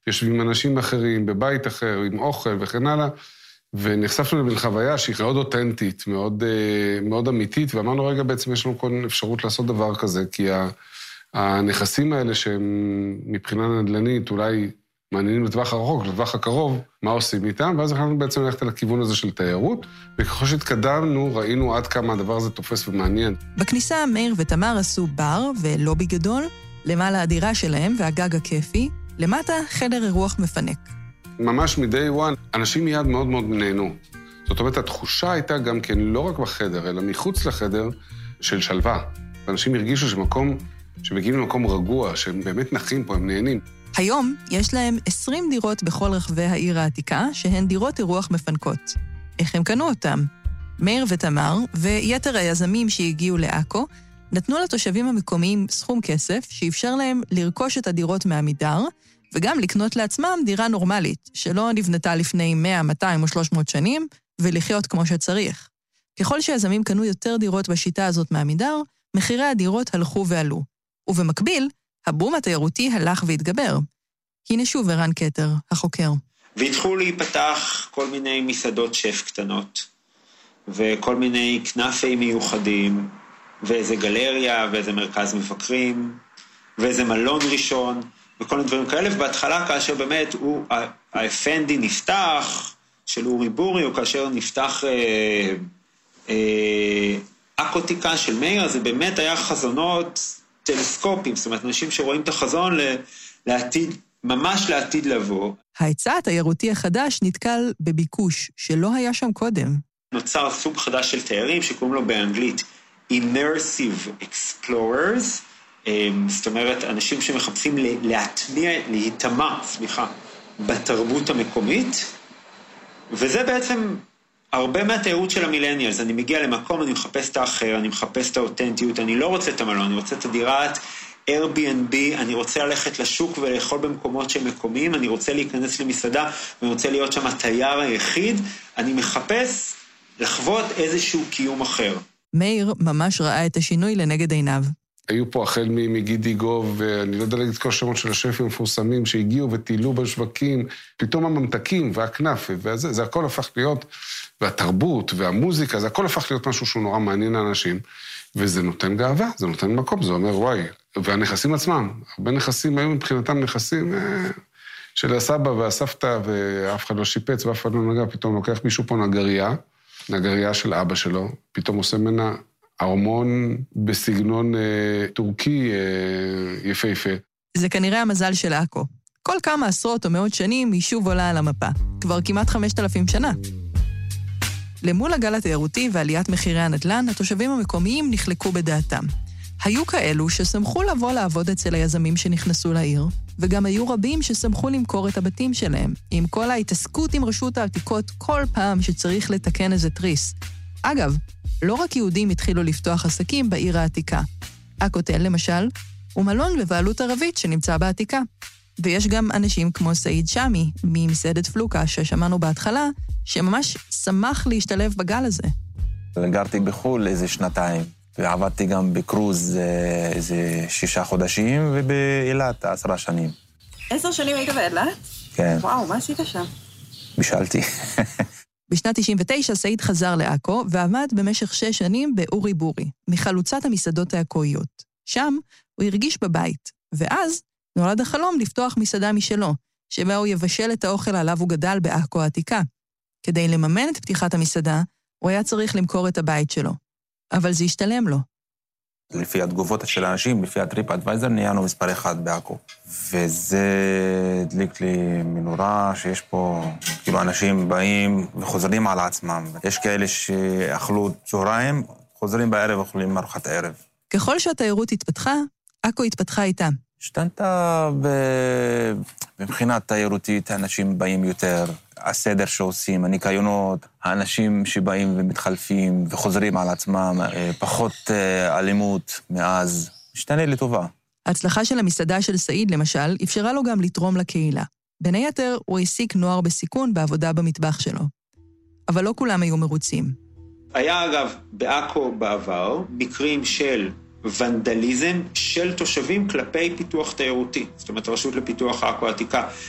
יושבים אנשים אחרים, בבית אחר, עם אוכל וכן הלאה, ונחשפנו לבין חוויה שהיא מאוד אותנטית, מאוד אמיתית, ואמרנו, רגע, בעצם יש לנו כל אפשרות לעשות דבר כזה, כי הנכסים האלה שהם מבחינה נדל"נית אולי מעניינים לטווח הרחוק, לטווח הקרוב, מה עושים איתם, ואז החלטנו בעצם ללכת לכיוון הזה של תיירות, וככל שהתקדמנו, ראינו עד כמה הדבר הזה תופס ומעניין. בכניסה מאיר ותמר עשו בר ולובי גדול, למעלה הדירה שלהם והגג הכיפי, למטה חדר אירוח מפנק. ממש מ-day one, אנשים מיד מאוד מאוד נהנו. זאת אומרת, התחושה הייתה גם כן לא רק בחדר, אלא מחוץ לחדר של שלווה. אנשים הרגישו שמגיעים למקום רגוע, שהם באמת נחים פה, הם נהנים. היום יש להם 20 דירות בכל רחבי העיר העתיקה, שהן דירות אירוח מפנקות. איך הם קנו אותם? מאיר ותמר ויתר היזמים שהגיעו לעכו, נתנו לתושבים המקומיים סכום כסף, שאפשר להם לרכוש את הדירות מעמידר, וגם לקנות לעצמם דירה נורמלית, שלא נבנתה לפני 100, 200 או 300 שנים, ולחיות כמו שצריך. ככל שהיזמים קנו יותר דירות בשיטה הזאת מעמידר, מחירי הדירות הלכו ועלו. ובמקביל, הבום התיירותי הלך והתגבר. הנה שוב ערן קטר, החוקר. והתחילו להיפתח כל מיני מסעדות שף קטנות, וכל מיני כנפי מיוחדים, ואיזה גלריה, ואיזה מרכז מבקרים, ואיזה מלון ראשון, וכל מיני דברים כאלה, ובהתחלה כאשר באמת האפנדי נפתח, של אורי בורי, או כאשר נפתח אקוטיקה של מאיר, זה באמת היה חזונות טלסקופים, זאת אומרת, אנשים שרואים את החזון לעתיד, ממש לעתיד לבוא. ההיצע התיירותי החדש נתקל בביקוש שלא היה שם קודם. נוצר סוג חדש של תיירים שקוראים לו באנגלית Immersive Explorers, זאת אומרת, אנשים שמחפשים להיטמע, בתרבות המקומית, וזה בעצם הרבה מהתיירות של המילניאלס. אני מגיע למקום, אני מחפש את האחר, אני מחפש את האותנטיות, אני לא רוצה את המלון, אני רוצה את הדירת Airbnb, אני רוצה ללכת לשוק ולאכול במקומות שהם מקומיים, אני רוצה להיכנס למסעדה, ואני רוצה להיות שם התייר היחיד, אני מחפש לחוות איזשהו קיום אחר. מאיר ממש ראה את השינוי לנגד עיניו. היו פה החל מגידי גוב, ואני לא יודע להגיד כל שמות של השפים המפורסמים שהגיעו וטילו בשווקים, פתאום הממתקים והכנף, וזה הכל הפך להיות, והתרבות והמוזיקה, זה הכל הפך להיות משהו שהוא נורא מעניין לאנשים, וזה נותן גאווה, זה נותן מקום, זה אומר וואי, והנכסים עצמם, הרבה נכסים היו מבחינתם נכסים של הסבא והסבתא, ואף אחד לא שיפץ ואף אחד לא נגע, פתאום לוקח מישהו פה נגריה של אבא שלו, פתאום עושה ממנה ארמון בסגנון טורקי יפהפה. זה כנראה המזל של עכו. כל כמה עשרות או מאות שנים היא שוב עולה על המפה. כבר כמעט 5,000 שנה. למול הגל התיירותי ועליית מחירי הנדל"ן, התושבים המקומיים נחלקו בדעתם. היו כאלו ששמחו לבוא לעבוד אצל היזמים שנכנסו לעיר, וגם היו רבים ששמחו למכור את הבתים שלהם, עם כל ההתעסקות עם רשות העתיקות כל פעם שצריך לתקן איזה טריס. אגב, לא רק יהודים התחילו לפתוח עסקים בעיר העתיקה. הקוטל, למשל, הוא מלון בבעלות ערבית שנמצא בעתיקה. ויש גם אנשים כמו סעיד שמי, ממסעדת פלוקה, ששמענו בהתחלה, שממש שמח להשתלב בגל הזה. גרתי בחול איזה 2 ועבדתי גם בקרוז איזה 6 חודשים, ובאילת 10 שנים. 10 שנים היית באילת? כן. וואו, מה עשית שם? בישלתי. בשנת 99 סעיד חזר לעכו ועמד במשך 6 שנים באורי בורי, מחלוצת המסעדות העכואיות. שם הוא הרגיש בבית, ואז נולד החלום לפתוח מסעדה משלו, שבה הוא יבשל את האוכל עליו הוא גדל בעכו העתיקה. כדי לממן את פתיחת המסעדה, הוא היה צריך למכור את הבית שלו. אבל זה השתלם לו. לפי התגובות של האנשים, לפי הטריפ אדוויזר, נהיינו מספר 1 בעכו. וזה הדליק לי מנורה שיש פה, כאילו אנשים באים וחוזרים על עצמם. יש כאלה שאכלו צהריים, חוזרים בערב ואוכלים ארוחת ערב. ככל שהתיירות התפתחה, עכו התפתחה איתה. השתנתה מבחינת תיירותית, האנשים באים יותר, הסדר שעושים, הניקיונות, האנשים שבאים ומתחלפים וחוזרים על עצמם, פחות אלימות מאז, משתנה לטובה. ההצלחה של המסעדה של סעיד, למשל, אפשרה לו גם לתרום לקהילה. בין היתר, הוא העסיק נוער בסיכון בעבודה במטבח שלו. אבל לא כולם היו מרוצים. היה אגב בעכו בעבר מקרים של ונדליזם של תושבים כלפי פיתוח תיירותי. זאת אומרת, רשות לפיתוח עכו העתיקה